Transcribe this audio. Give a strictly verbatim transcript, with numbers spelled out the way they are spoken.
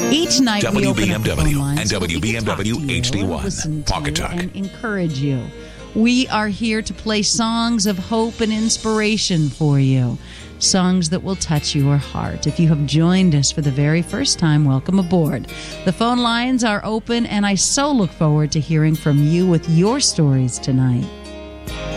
Each night we open up the phone W B M W lines and so W B M W we can talk to you, H D one. listen to Pocket you, Talk. and encourage you. We are here to play songs of hope and inspiration for you. Songs that will touch your heart. If you have joined us for the very first time, welcome aboard. The phone lines are open, and I so look forward to hearing from you with your stories tonight.